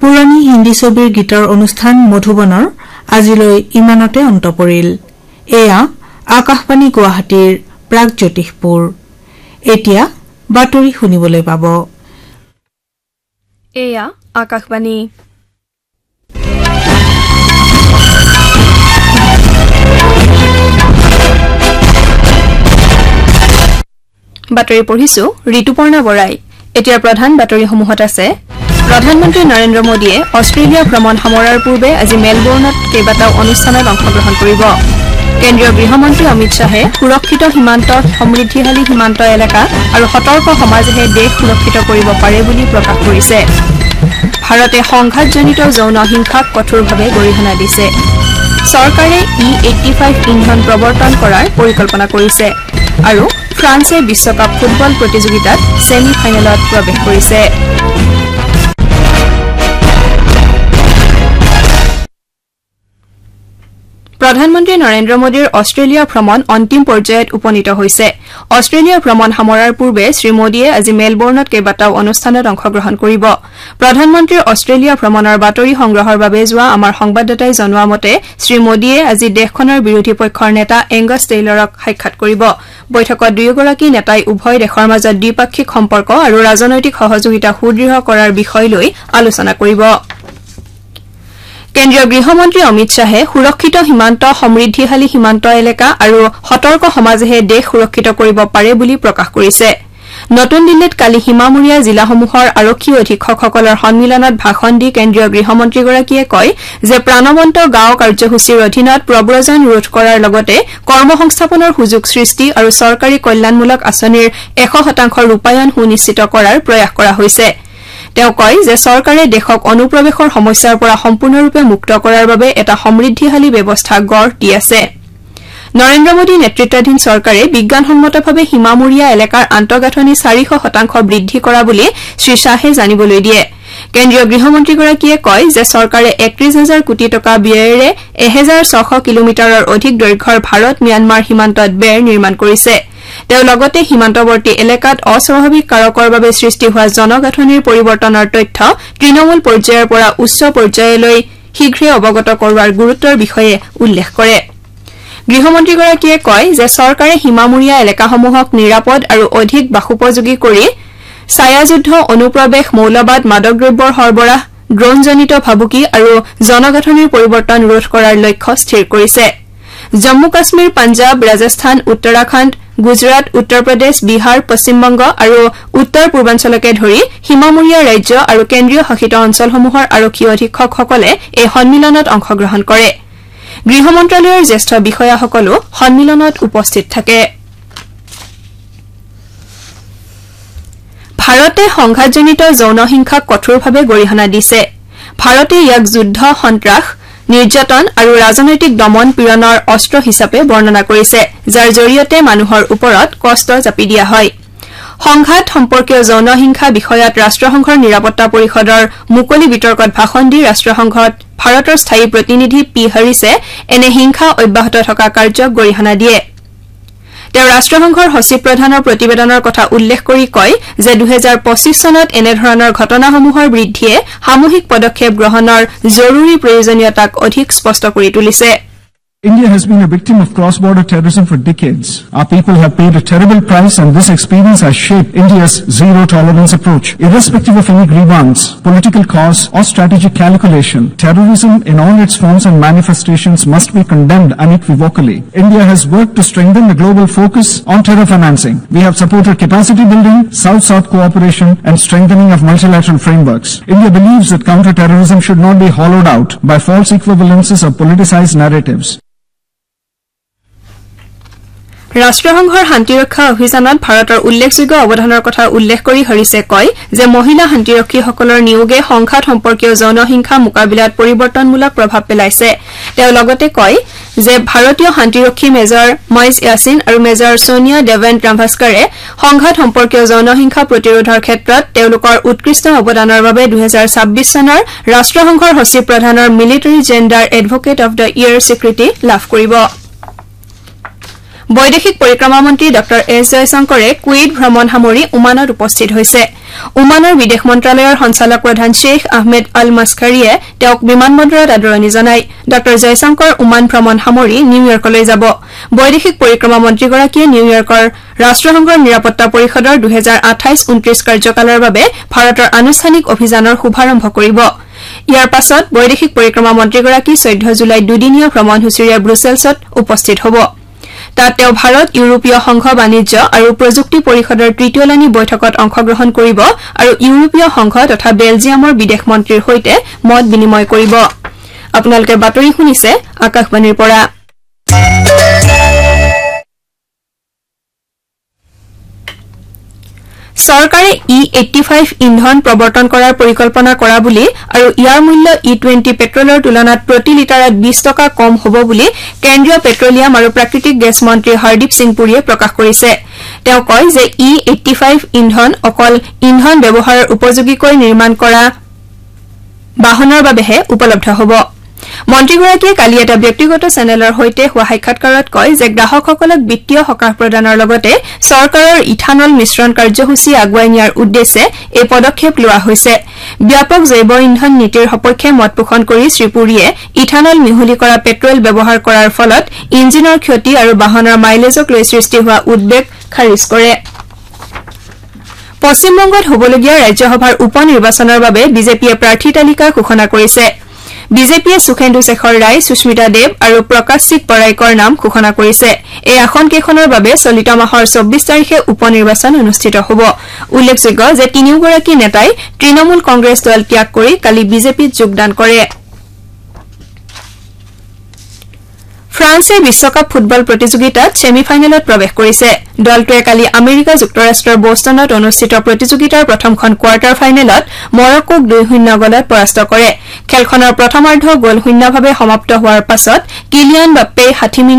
পুৰণি হিন্দী ছবিৰ গীতৰ অনুষ্ঠান মধুবনৰ আজিলৈ ইমানতে অন্ত পৰিল। এয়া আকাশবাণী গুৱাহাটীৰ প্ৰাগজ্যোতিষপুৰ। এতিয়া বাতৰি শুনিবলৈ পাব। এয়া আকাশবাণী। বাতৰি পঢ়িছো ঋতুপৰ্ণা বৰাই। এতিয়া প্ৰধান বাতৰিসমূহত আছে প্ৰধানমন্ত্ৰী নৰেন্দ্ৰ মোদীয়ে অষ্ট্ৰেলিয়া ভ্ৰমণ সামৰাৰ পূৰ্বে আজি মেলবৰ্ণত কেইবাটাও অনুষ্ঠানত অংশগ্ৰহণ কৰিব। কেন্দ্ৰীয় গৃহমন্ত্ৰী অমিত শ্বাহে সুৰক্ষিত সীমান্ত, সমৃদ্ধিশালী সীমান্ত এলেকা আৰু সতৰ্ক সমাজেহে দেশ সুৰক্ষিত কৰিব পাৰে বুলি প্ৰকাশ কৰিছে। ভাৰতে সংঘাতজনিত যৌন হিংসাক কঠোৰভাৱে গৰিহণা দিছে। চৰকাৰে E85 ইন্ধন প্ৰৱৰ্তন কৰাৰ পৰিকল্পনা কৰিছে আৰু ফ্ৰান্সে বিশ্বকাপ ফুটবল প্ৰতিযোগিতাত ছেমি ফাইনেলত প্ৰৱেশ কৰিছে। প্ৰধানমন্ত্ৰী নৰেন্দ্ৰ মোদীৰ অষ্ট্ৰেলিয়া ভ্ৰমণ অন্তিম পৰ্যায়ত উপনীত হৈছে। অষ্ট্ৰেলিয়া ভ্ৰমণ সামৰাৰ পূৰ্বে শ্ৰীমোদীয়ে আজি মেলবৰ্ণত কেইবাটাও অনুষ্ঠানত অংশগ্ৰহণ কৰিব। প্ৰধানমন্ত্ৰীৰ অষ্ট্ৰেলিয়া ভ্ৰমণৰ বাতৰি সংগ্ৰহৰ বাবে যোৱা আমাৰ সংবাদদাতাই জনোৱা মতে শ্ৰীমোদীয়ে আজি দেশখনৰ বিৰোধী পক্ষৰ নেতা এংগাছ টেইলৰক সাক্ষাৎ কৰিব। বৈঠকত দুয়োগৰাকী নেতাই উভয় দেশৰ মাজত দ্বিপাক্ষিক সম্পৰ্ক আৰু ৰাজনৈতিক সহযোগিতা সুদৃঢ় কৰাৰ বিষয় লৈ আলোচনা কৰিব। কেন্দ্ৰীয় গৃহমন্ত্ৰী অমিত শ্বাহে সুৰক্ষিত সীমান্ত, সমৃদ্ধিশালী সীমান্ত এলেকা আৰু সতৰ্ক সমাজেহে দেশ সুৰক্ষিত কৰিব পাৰে বুলি প্ৰকাশ কৰিছে। নতুন দিল্লীত কালি সীমামূৰীয়া জিলাসমূহৰ আৰক্ষী অধীক্ষকসকলৰ সন্মিলনত ভাষণ দি কেন্দ্ৰীয় গৃহমন্ত্ৰীগৰাকীয়ে কয় যে প্ৰাণৱন্ত গাঁও কাৰ্যসূচীৰ অধীনত প্ৰব্ৰজন ৰোধ কৰাৰ লগতে কৰ্মসংস্থাপনৰ সুযোগ সৃষ্টি আৰু চৰকাৰী কল্যাণমূলক আঁচনিৰ 100% ৰূপায়ণ সুনিশ্চিত কৰাৰ প্ৰয়াস কৰা হৈছে। তেওঁ কয় যে চৰকাৰে দেশক অনুপ্ৰৱেশৰ সমস্যাৰ পৰা সম্পূৰ্ণৰূপে মুক্ত কৰাৰ বাবে এটা সমৃদ্ধিশালী ব্যৱস্থা গঢ় দি আছে। নৰেন্দ্ৰ মোদী নেতৃত্বাধীন চৰকাৰে বিজ্ঞানসন্মতভাৱে সীমামূৰীয়া এলেকাৰ আন্তঃগাঁথনি 400% বৃদ্ধি কৰা বুলি শ্ৰীশ্বাহে জানিবলৈ দিয়ে। কেন্দ্ৰীয় গৃহমন্ত্ৰীগৰাকীয়ে কয় যে চৰকাৰে 31,000 কোটি টকা ব্যয়েৰে 1,600 কিলোমিটাৰৰ অধিক দৈৰ্ঘ্যৰ ভাৰত-ম্যানমাৰ সীমান্তত বেৰ নিৰ্মাণ কৰিছে। তেওঁ লগতে সীমান্তৱৰ্তী এলেকাত অস্বাভাৱিক কাৰকৰ বাবে সৃষ্টি হোৱা জনগাঁথনিৰ পৰিৱৰ্তনৰ তথ্য তৃণমূল পৰ্যায়ৰ পৰা উচ্চ পৰ্যায়লৈ শীঘ্ৰে অৱগত কৰোৱাৰ গুৰুত্বৰ বিষয়ে উল্লেখ কৰে। গৃহমন্ত্ৰীগৰাকীয়ে কয় যে চৰকাৰে সীমামূৰীয়া এলেকাসমূহক নিৰাপদ আৰু অধিক বাসোপযোগী কৰি ছায়াযুদ্ধ, অনুপ্ৰৱেশ, মৌলবাদ, মাদকদ্ৰব্যৰ সৰবৰাহ, ড্ৰোনজনিত ভাবুকি আৰু জনগাঁথনিৰ পৰিৱৰ্তন ৰোধ কৰাৰ লক্ষ্য স্থিৰ কৰিছে। জম্মু কাশ্মীৰ, পাঞ্জাব, ৰাজস্থান, উত্তৰাখণ্ড, গুজৰাট, উত্তৰ প্ৰদেশ, বিহাৰ, পশ্চিমবংগ আৰু উত্তৰ পূৰ্বাঞ্চলকে ধৰি সীমামূৰীয়া ৰাজ্য আৰু কেন্দ্ৰীয় শাসিত অঞ্চলসমূহৰ আৰক্ষী অধীক্ষকসকলে এই সন্মিলনত অংশগ্ৰহণ কৰে। গৃহ মন্ত্ৰালয়ৰ জ্যেষ্ঠ বিষয়াসকলো সন্মিলনত উপস্থিত থাকে। ভাৰতে সংঘাতজনিত যৌন হিংসাক কঠোৰভাৱে গৰিহণা দিছে। ভাৰতে ইয়াক যুদ্ধ, সন্ত্ৰাস, নিৰ্যাতন আৰু ৰাজনৈতিক দমন পীড়নৰ অস্ত্ৰ হিচাপে বৰ্ণনা কৰিছে, যাৰ জৰিয়তে মানুহৰ ওপৰত কষ্ট জাপি দিয়া হয়। সংঘাত সম্পৰ্কীয় যৌন হিংসা বিষয়ত ৰাষ্ট্ৰসংঘৰ নিৰাপত্তা পৰিষদৰ মুকলি বিতৰ্কত ভাষণ দি ৰাষ্ট্ৰসংঘত ভাৰতৰ স্থায়ী প্ৰতিনিধি পি হৰিছে এনে হিংসা অব্যাহত থকা কাৰ্যক গৰিহণা দিয়ে। তেওঁ ৰাষ্ট্ৰসংঘৰ সচিব প্ৰধানৰ প্ৰতিবেদনৰ কথা উল্লেখ কৰি কয় যে 2025 চনত এনেধৰণৰ ঘটনাসমূহৰ বৃদ্ধিয়ে সামূহিক পদক্ষেপ গ্ৰহণৰ জৰুৰী প্ৰয়োজনীয়তাক অধিক স্পষ্ট কৰি তুলিছে। India has been a victim of cross-border terrorism for decades. Our people have paid a terrible price, and this experience has shaped India's zero-tolerance approach. Irrespective of any grievance, political cause, or strategic calculation, terrorism in all its forms and manifestations must be condemned unequivocally. India has worked to strengthen the global focus on terror financing. We have supported capacity building, South-South cooperation, and strengthening of multilateral frameworks. India believes that counter-terrorism should not be hollowed out by false equivalences or politicized narratives. ৰাষ্ট্ৰসংঘৰ শান্তিৰক্ষা অভিযানত ভাৰতৰ উল্লেখযোগ্য অৱদানৰ কথা উল্লেখ কৰি হৰিছে কয় যে মহিলা শান্তিৰক্ষীসকলৰ নিয়োগে সংঘাত সম্পৰ্কীয় যৌন হিংসা মোকাবিলাত পৰিৱৰ্তনমূলক প্ৰভাৱ পেলাইছে। তেওঁ লগতে কয় যে ভাৰতীয় শান্তিৰক্ষী মেজৰ মইজ য়াছিন আৰু মেজৰ ছোনিয়া দেৱেন ৰামভাস্কাৰে সংঘাত সম্পৰ্কীয় যৌন হিংসা প্ৰতিৰোধৰ ক্ষেত্ৰত তেওঁলোকৰ উৎকৃষ্ট অৱদানৰ বাবে 2026 চনৰ ৰাষ্ট্ৰসংঘৰ সচিব প্ৰধানৰ military gender advocate of the year স্বীকৃতি লাভ কৰিব। বৈদেশিক পৰিক্ৰমা মন্ত্ৰী ড এছ জয়শংকৰে কুৱেইট ভ্ৰমণ সামৰি ওমানত উপস্থিত হৈছে ওমানৰ বিদেশ মন্ত্ৰালয়ৰ সঞ্চালক প্ৰধান শ্বেখ আহমেদ আল মাস্কাৰীয়ে তেওঁক বিমানবন্দৰত আদৰণি জনায় ড জয়শংকৰ ওমান ভ্ৰমণ সামৰি নিউয়ৰ্কলৈ যাব বৈদেশিক পৰিক্ৰমা মন্ত্ৰীগৰাকীয়ে নিউয়ৰ্কৰ ৰাষ্ট্ৰসংঘৰ নিৰাপত্তা পৰিষদৰ 2028-29 কাৰ্যকালৰ বাবে ভাৰতৰ আনুষ্ঠানিক অভিযানৰ শুভাৰম্ভ কৰিব ইয়াৰ পাছত বৈদেশিক পৰিক্ৰমা মন্ত্ৰীগৰাকী 14 জুলাইত দুদিনীয়া ভ্ৰমণসূচীৰে ব্ৰুছেলছত উপস্থিত হ'ব তাত তেওঁ ভাৰত ইউৰোপীয় সংঘ বাণিজ্য আৰু প্ৰযুক্তি পৰিষদৰ তৃতীয়লানি বৈঠকত অংশগ্ৰহণ কৰিব আৰু ইউৰোপীয় সংঘ তথা বেলজিয়ামৰ বিদেশ মন্ত্ৰীৰ সৈতে মত বিনিময় কৰিব আপোনালোকে বাতৰি শুনিছে আকাশবাণীৰ পৰা চৰকাৰে E85 ইন্ধন প্ৰৱৰ্তন কৰাৰ পৰিকল্পনা কৰা বুলি আৰু ইয়াৰ মূল্য E20 পেট্ৰলৰ তুলনাত প্ৰতি লিটাৰত 20 টকা কম হ'ব বুলি কেন্দ্ৰীয় পেট্ৰলিয়াম আৰু প্ৰাকৃতিক গেছ মন্ত্ৰী হৰদীপ সিং পুৰীয়ে প্ৰকাশ কৰিছে তেওঁ কয় যে E85 ইন্ধন অকল ইন্ধন ব্যৱহাৰৰ উপযোগীকৈ নিৰ্মাণ কৰা বাহনৰ বাবেহে উপলব্ধ হ'ব মন্ত্ৰীগৰাকীয়ে কালি এটা ব্যক্তিগত চেনেলৰ সৈতে হোৱা সাক্ষাৎকাৰত কয় যে গ্ৰাহকসকলক বিত্তীয় সকাহ প্ৰদানৰ লগতে চৰকাৰৰ ইথানল মিশ্ৰণ কাৰ্যসূচী আগুৱাই নিয়াৰ উদ্দেশ্যে এই পদক্ষেপ লোৱা হৈছে ব্যাপক জৈৱ ইন্ধন নীতিৰ সপক্ষে মত পোষণ কৰি শ্ৰীপুৰীয়ে ইথানল মিহলি কৰা পেট্ৰল ব্যৱহাৰ কৰাৰ ফলত ইঞ্জিনৰ ক্ষতি আৰু বাহনৰ মাইলেজক লৈ সৃষ্টি হোৱা উদ্বেগ খাৰিজ কৰে পশ্চিমবংগত হ'বলগীয়া ৰাজ্যসভাৰ উপ নিৰ্বাচনৰ বাবে বিজেপিয়ে প্ৰাৰ্থী তালিকা ঘোষণা কৰিছে বিজেপিয়ে সুখেন্দু শেখৰ ৰায় সুস্মিতা দেৱ আৰু প্ৰকাশজিৎ পৰাইকৰ নাম ঘোষণা কৰিছে এই আসনকেইখনৰ বাবে চলিত মাহৰ 24 তাৰিখে উপ নিৰ্বাচন অনুষ্ঠিত হ'ব উল্লেখযোগ্য যে তিনিওগৰাকী নেতাই তৃণমূল কংগ্ৰেছ দল ত্যাগ কৰি কালি বিজেপিত যোগদান কৰে ফ্ৰান্সে বিশ্বকাপ ফুটবল প্ৰতিযোগিতাত ছেমিফাইনেলত প্ৰৱেশ কৰিছে দলটোৱে কালি আমেৰিকা যুক্তৰাষ্ট্ৰৰ বষ্টনত অনুষ্ঠিত প্ৰতিযোগিতাৰ প্ৰথমখন কোৱাৰ্টাৰ ফাইনেলত মৰক্কোক 2-0 গলত পৰাস্ত কৰে খেলখনৰ প্ৰথমাৰ্ধ গ'ল শূন্যভাৱে সমাপ্ত হোৱাৰ পাছত কিলিয়ান বাপ্পে 60